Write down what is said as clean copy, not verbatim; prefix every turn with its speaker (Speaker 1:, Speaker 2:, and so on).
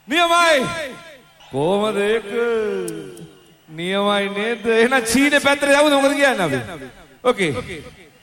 Speaker 1: නියමයි. කොහමද ඒක? නියමයි නේද? එහෙනම් චීනේ පැත්තට යමුද මොකද කියන්නේ අපි? ඕකේ.